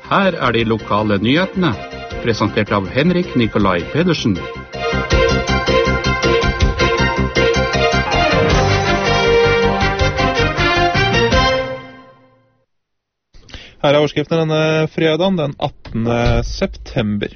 Her de lokale nyhetene, presentert av Henrik Nikolai Pedersen. Her overskriften denne fredagen, den 18. september.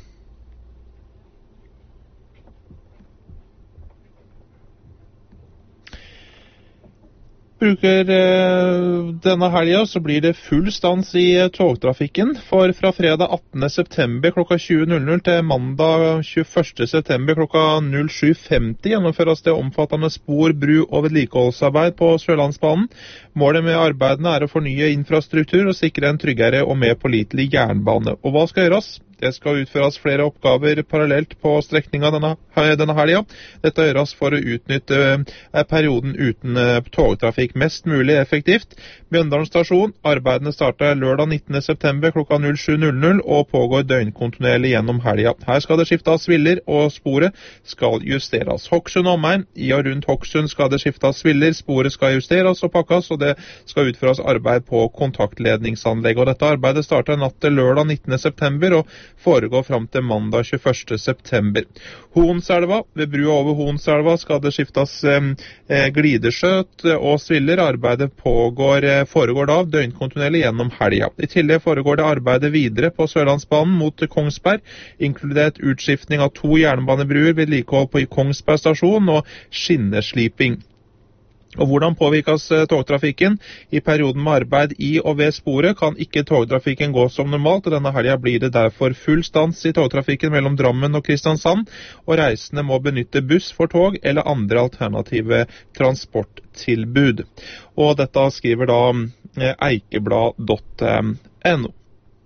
Bruker denne helga så blir det full stans i togtrafikken, for fra fredag 18. september klokka 20.00 til mandag 21. september klokka 07.50 gjennomføres det omfattende spor, bru og vedlikeholdsarbeid på Sørlandsbanen. Målet med arbeidene å fornye infrastruktur og sikre en tryggere og mer pålitelig jernbane. Og hva skal gjøres? Det skal utføres flere oppgaver parallelt på strekningen denne helga. Dette gjøres for å utnytte perioden uten togtrafikk mest mulig effektivt. Mjøndalen stasjon, arbeidene starter lørdag 19. september klokka 07.00 og pågår døgnkontinuerlig gjennom helga. Her skal det skiftes sviller og sporet skal justeres. Hokksund omegn, i og rundt Hokksund skal det skiftes sviller, sporet skal justeres og pakkes, og det skal utføres arbeid på kontaktledningsanlegg. Og dette arbeidet starter natt til lørdag 19. september og foregår fram til mandag 21. september. Hoenselva, ved brua over Hoenselva skal det skiftes glideskjøt og sviller. Arbeidet foregår da døgnkontinuerlig gjennom helga. I tillegg foregår det arbeidet videre på Sørlandsbanen mot Kongsberg, inkludert utskiftning av 2 jernbanebruer, vedlikehold på Kongsberg stasjon og skinnesliping. Og hvordan påvirkes togtrafikken? I perioden med arbeid i og ved sporet kan ikke togtrafikken gå som normalt, og denne helga blir det derfor full stans i togtrafikken mellom Drammen og Kristiansand, og reisende må benytte buss for tog eller andre alternative transporttilbud. Og dette skriver da eikeblad.no.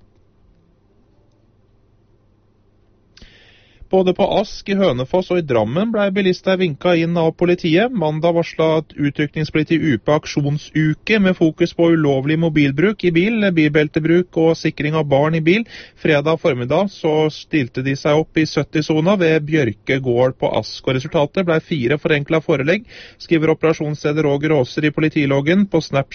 Både på Ask, i Hønefoss og i Drammen ble bilister vinket inn av politiet. Mandag varslet utrykningspoliti UP aksjonsuke med fokus på ulovlig mobilbruk i bil, bilbeltebruk og sikring av barn i bil. Fredag formiddag så stilte de seg opp i 70-sona ved Bjørke gård på Ask, og resultatet ble 4 forenklet forelegg, skriver operasjonsleder Roger Åser i politiloggen på Snapchat.